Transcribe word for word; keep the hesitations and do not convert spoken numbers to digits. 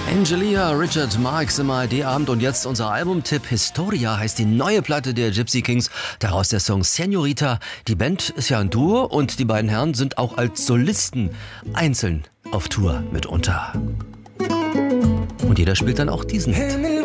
Angelia, Richard Marx im A R D-Abend und jetzt unser Albumtipp. Historia heißt die neue Platte der Gypsy Kings. Daraus der Song Senorita. Die Band ist ja ein Duo und die beiden Herren sind auch als Solisten einzeln auf Tour mitunter. Und jeder spielt dann auch diesen Hit.